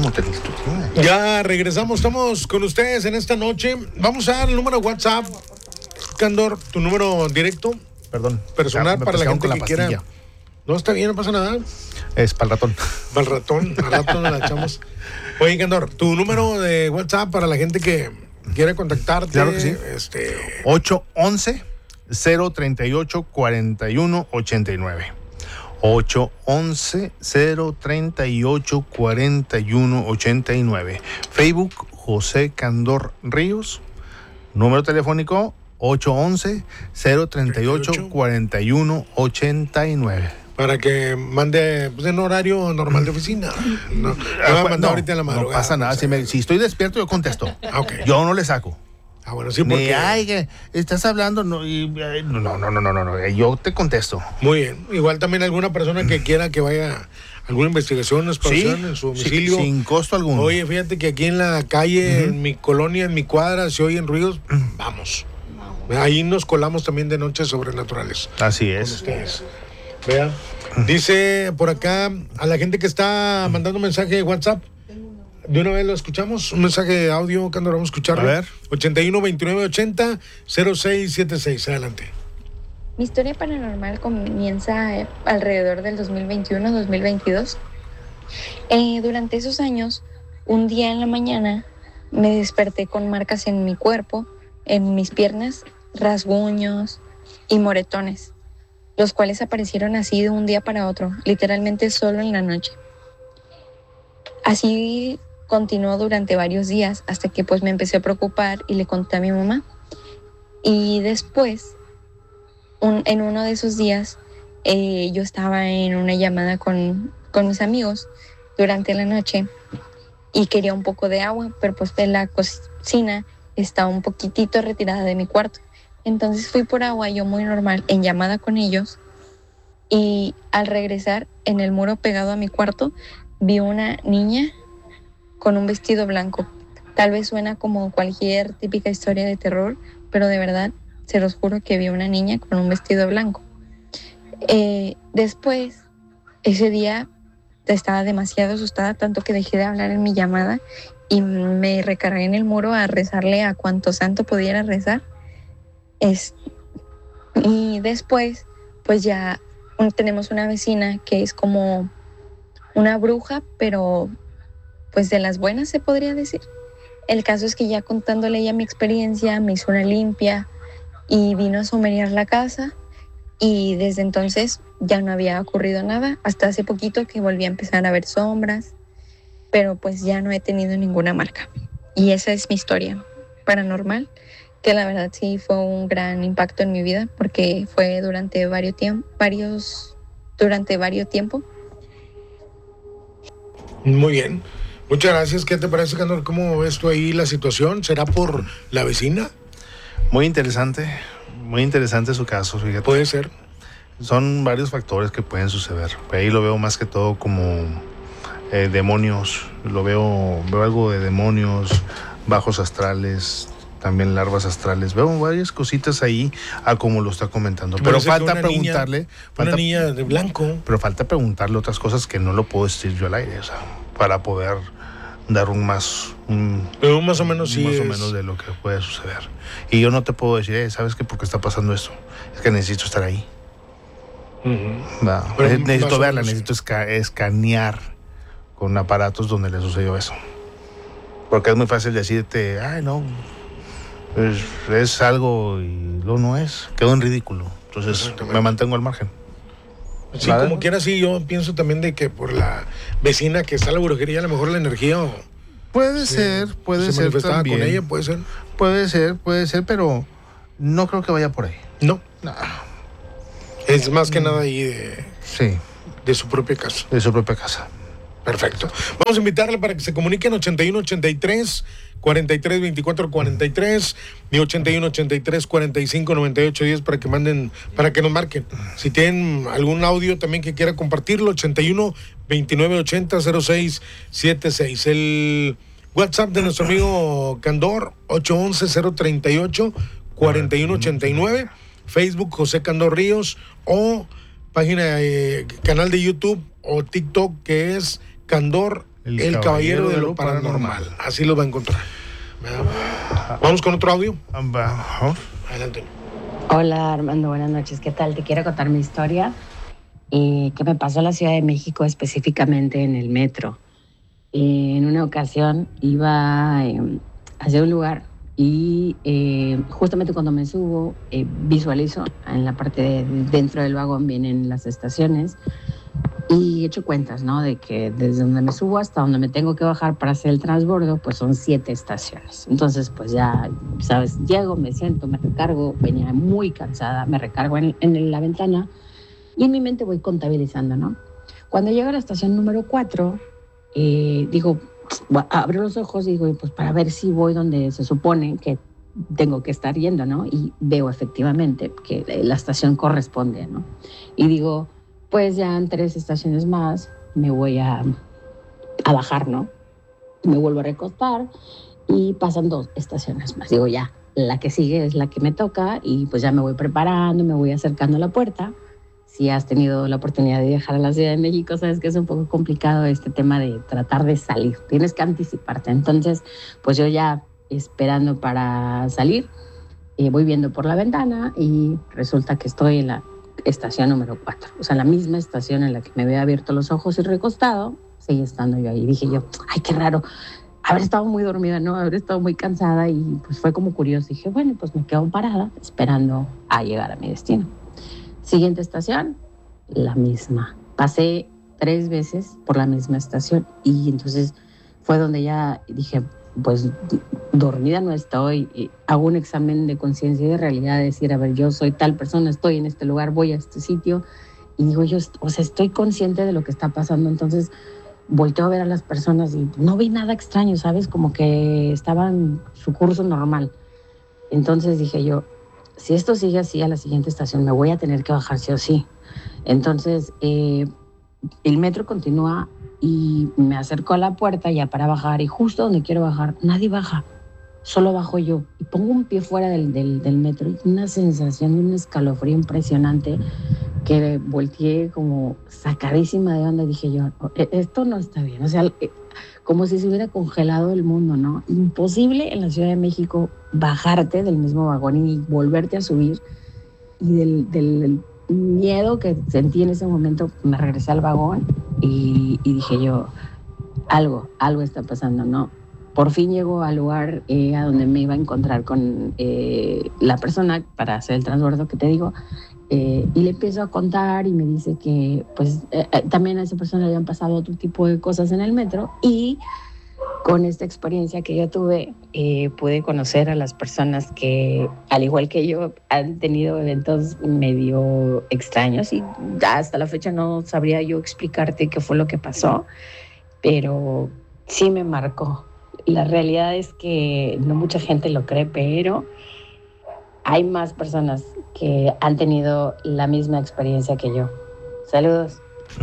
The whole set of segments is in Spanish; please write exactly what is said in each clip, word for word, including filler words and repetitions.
motelito. Ya regresamos, estamos con ustedes en esta noche. Vamos a dar el número de WhatsApp, Candor, tu número directo. Perdón. Personal me para la gente con que la quiera. No, está bien, no pasa nada. Es para el ratón. Para el ratón, al rato la echamos. Oye, Candor, tu número de WhatsApp para la gente que quiera contactarte. Claro que sí. Este... ocho once, cero treinta y ocho, cuarenta y uno ochenta y nueve. ocho once, cero treinta y ocho, cuarenta y uno ochenta y nueve. Facebook, José Candor Ríos. Número telefónico, ocho once, cero treinta y ocho, cuarenta y uno ochenta y nueve. Para que mande pues, en horario normal de oficina. No, ah, va a no, ahorita en la madrugada. No pasa nada. Si, me, si estoy despierto, yo contesto. Ah, okay. Yo no le saco. Ah, bueno, sí, porque... Ni, ay, que estás hablando, no, y, no, no, no, no, no, no, yo te contesto. Muy bien. Igual también alguna persona que quiera que vaya a alguna investigación, exploración sí, en su domicilio. Sí, sin costo alguno. Oye, fíjate que aquí en la calle, uh-huh. en mi colonia, en mi cuadra, se oyen ruidos, uh-huh. vamos. Ahí nos colamos también de noches sobrenaturales. Así es. Con ustedes. Vean. Dice por acá a la gente que está mandando mensaje de WhatsApp. De una vez lo escuchamos. Un mensaje de audio, cuando vamos a escucharlo. A ver. ochenta y uno, veintinueve, ochenta, cero seis setenta y seis. Adelante. Mi historia paranormal comienza alrededor del dos mil veintiuno, dos mil veintidós. Eh, durante esos años, un día en la mañana, me desperté con marcas en mi cuerpo, en mis piernas, rasguños y moretones, los cuales aparecieron así de un día para otro, literalmente solo en la noche. Así continuó durante varios días hasta que pues me empecé a preocupar y le conté a mi mamá. Y después, un, en uno de esos días, eh, yo estaba en una llamada con, con mis amigos durante la noche y quería un poco de agua, pero pues de la cocina estaba un poquitito retirada de mi cuarto. Entonces fui por agua, yo muy normal, en llamada con ellos, y al regresar, en el muro pegado a mi cuarto, vi una niña con un vestido blanco. Tal vez suena como cualquier típica historia de terror, pero de verdad, se los juro que vi una niña con un vestido blanco. Eh, después, ese día estaba demasiado asustada, tanto que dejé de hablar en mi llamada y me recargué en el muro a rezarle a cuanto santo pudiera rezar. Es, y después, pues ya tenemos una vecina que es como una bruja, pero pues de las buenas se podría decir. El caso es que ya contándole ella mi experiencia, me hizo una limpia y vino a sombrear la casa, y desde entonces ya no había ocurrido nada, hasta hace poquito que volví a empezar a ver sombras, pero pues ya no he tenido ninguna marca. Y esa es mi historia paranormal, que la verdad sí fue un gran impacto en mi vida, porque fue durante varios tiempos, varios, durante varios tiempo. Muy bien. Muchas gracias. ¿Qué te parece, Candor? ¿Cómo ves tú ahí la situación? ¿Será por la vecina? Muy interesante, muy interesante su caso, fíjate. Puede ser. Son varios factores que pueden suceder. Ahí lo veo más que todo como eh, demonios. Lo veo, veo algo de demonios, bajos astrales, también larvas astrales. Veo varias cositas ahí a como lo está comentando. Pero falta preguntarle. Niña, falta, una niña de blanco. Pero falta preguntarle otras cosas que no lo puedo decir yo al aire, o sea, para poder dar un más un, pero más o menos sí más es... o menos de lo que puede suceder. Y yo no te puedo decir, eh, ¿sabes qué? ¿Por qué está pasando esto? Es que necesito estar ahí. Uh-huh. No, pero necesito verla, necesito esca- escanear con aparatos donde le sucedió eso. Porque es muy fácil decirte, ay no, es, es algo y lo no es, quedó en ridículo. Entonces me mantengo al margen. Sí, ¿vale? Como quiera, sí, yo pienso también de que por la vecina que está en la brujería, a lo mejor la energía o, puede se, ser, puede se ser manifestaba también. con ella, puede ser. Puede ser, puede ser, pero no creo que vaya por ahí. No. No. Es más que nada ahí de, sí. de su propia casa. De su propia casa. Perfecto. Vamos a invitarle para que se comuniquen ochenta y uno ochenta y tres, cuarenta y tres, veinticuatro, cuarenta y tres y ochenta y uno ochenta y tres, cuarenta y cinco, noventa y ocho, diez para que manden, para que nos marquen. Si tienen algún audio también que quiera compartirlo, ochenta y uno, veintinueve, ochenta, cero seis setenta y seis. El WhatsApp de nuestro amigo Candor, ocho once, cero treinta y ocho, cuarenta y uno ochenta y nueve. Facebook José Candor Ríos, o página, eh, canal de YouTube o TikTok que es Candor El, el caballero, caballero de lo paranormal. paranormal. Así lo va a encontrar. Vamos con otro audio. Vamos. Adelante. Hola Armando, buenas noches. ¿Qué tal? Te quiero contar mi historia eh, que me pasó en la Ciudad de México, específicamente en el metro. Eh, en una ocasión iba eh, hacia un lugar y eh, justamente cuando me subo eh, visualizo en la parte de dentro del vagón vienen las estaciones y he hecho cuentas, ¿no? De que desde donde me subo hasta donde me tengo que bajar para hacer el transbordo, pues son siete estaciones. Entonces, pues ya, ¿sabes? Llego, me siento, me recargo, venía muy cansada, me recargo en, en la ventana y en mi mente voy contabilizando, ¿no? Cuando llego a la estación número cuatro, eh, digo, abro los ojos y digo, pues para ver si voy donde se supone que tengo que estar yendo, ¿no? Y veo efectivamente que la estación corresponde, ¿no? Y digo, pues ya en tres estaciones más me voy a, a bajar, ¿no? Me vuelvo a recostar y pasan dos estaciones más. Digo, ya, la que sigue es la que me toca y pues ya me voy preparando, me voy acercando a la puerta. Si has tenido la oportunidad de viajar a la Ciudad de México, sabes que es un poco complicado este tema de tratar de salir. Tienes que anticiparte. Entonces, pues yo ya esperando para salir, eh, voy viendo por la ventana y resulta que estoy en la estación número cuatro. O sea, la misma estación en la que me había abierto los ojos y recostado, seguí estando yo ahí. Dije yo, ay, qué raro. Haber estado muy dormida, ¿no? Haber estado muy cansada y pues fue como curioso. Dije, bueno, pues me quedo parada esperando a llegar a mi destino. Siguiente estación, la misma. Pasé tres veces por la misma estación y entonces fue donde ya dije, pues dormida no estoy, y hago un examen de conciencia y de realidad, decir, a ver, yo soy tal persona, estoy en este lugar, voy a este sitio y digo yo, o sea, estoy consciente de lo que está pasando. Entonces volteo a ver a las personas y no vi nada extraño, ¿sabes? Como que estaban en su curso normal. Entonces dije yo, si esto sigue así, a la siguiente estación me voy a tener que bajar sí o sí. Entonces, eh, el metro continúa y me acerco a la puerta ya para bajar y justo donde quiero bajar, nadie baja, solo bajo yo. Y pongo un pie fuera del, del, del metro y una sensación de un escalofrío impresionante que volteé como sacadísima de onda. Dije yo, esto no está bien. O sea, como si se hubiera congelado el mundo, ¿no? Imposible en la Ciudad de México bajarte del mismo vagón y volverte a subir. Y del, del miedo que sentí en ese momento, me regresé al vagón y, y dije yo, algo, algo está pasando, ¿no? Por fin llego al lugar eh, a donde me iba a encontrar con eh, la persona para hacer el transbordo que te digo. Eh, y le empiezo a contar y me dice que pues eh, también a esa persona le habían pasado otro tipo de cosas en el metro y con esta experiencia que yo tuve eh, pude conocer a las personas que al igual que yo han tenido eventos medio extraños y hasta la fecha no sabría yo explicarte qué fue lo que pasó, pero sí me marcó. La realidad es que no mucha gente lo cree, pero hay más personas que han tenido la misma experiencia que yo. Saludos.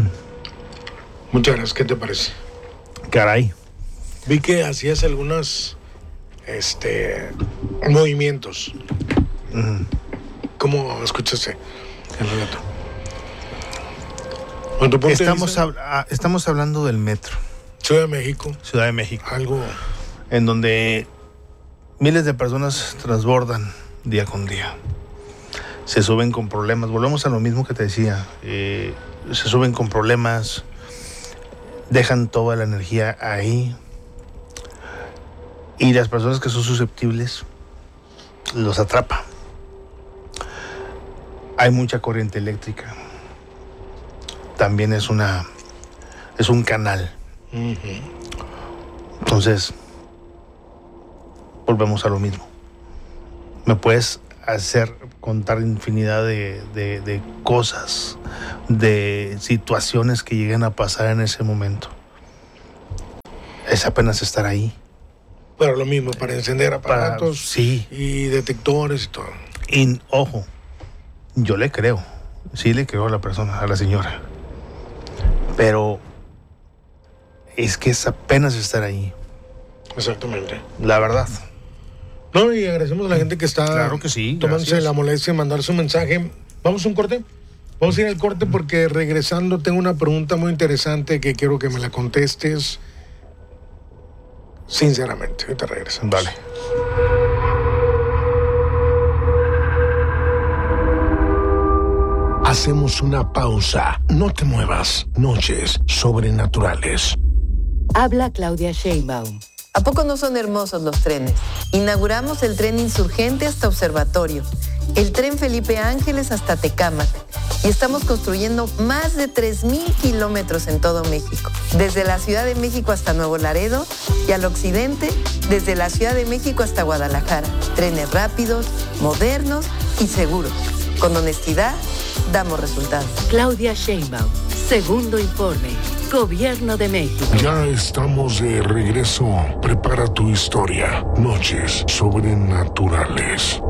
Muchas gracias. ¿Qué te parece? Caray. Vi que hacías algunos este, movimientos. Uh-huh. ¿Cómo escuchaste el relato? Estamos, hab- estamos hablando del metro. Ciudad de México. Ciudad de México. Algo en donde miles de personas transbordan día con día. Se suben con problemas. Volvemos a lo mismo que te decía. Eh, se suben con problemas, dejan toda la energía ahí. Y las personas que son susceptibles los atrapa. Hay mucha corriente eléctrica. También es una es un canal. Uh-huh. Entonces, volvemos a lo mismo. Me puedes hacer contar infinidad de, de, de cosas, de situaciones que lleguen a pasar en ese momento. Es apenas estar ahí. Pero lo mismo, para encender aparatos para, sí. y detectores y todo. Y, ojo, yo le creo, sí le creo a la persona, a la señora. Pero es que es apenas estar ahí. Exactamente. La verdad. No, y agradecemos a la gente que está claro que sí, tomándose gracias. la molestia de mandar su mensaje. ¿Vamos a un corte? Vamos a ir al corte porque regresando tengo una pregunta muy interesante que quiero que me la contestes. Sinceramente, ahorita regresamos. Dale. Hacemos una pausa. No te muevas. Noches sobrenaturales. Habla Claudia Sheinbaum. ¿A poco no son hermosos los trenes? Inauguramos el tren Insurgente hasta Observatorio, el tren Felipe Ángeles hasta Tecámac, y estamos construyendo más de tres mil kilómetros en todo México, desde la Ciudad de México hasta Nuevo Laredo y al occidente, desde la Ciudad de México hasta Guadalajara. Trenes rápidos, modernos y seguros. Con honestidad, damos resultados. Claudia Sheinbaum, segundo informe. Gobierno de México. Ya estamos de regreso. Prepara tu historia. Noches sobrenaturales.